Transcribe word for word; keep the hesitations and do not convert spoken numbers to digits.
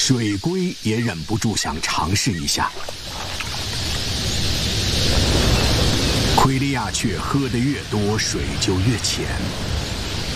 水龟也忍不住想尝试一下。奎利亚雀喝得越多，水就越浅。